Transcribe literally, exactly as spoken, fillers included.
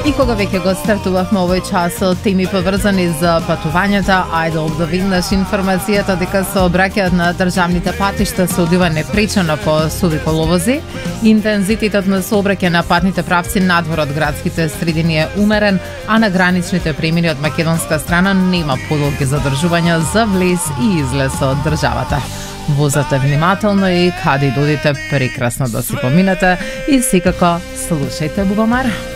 И кога веќе го стартувавме овој час од теми поврзани за патувањата, ајде обдавиднаш информацијата дека се обраќаат на државните патишта се одива непречено по суви коловози. Интензитетот на сообраќај на патните правци надвор од градските средини е умерен, а на граничните премини од македонска страна нема подолги задржувања за влез и излез од државата. Возете внимателно и каде додите прекрасно да си поминете и секако слушајте Бубамар.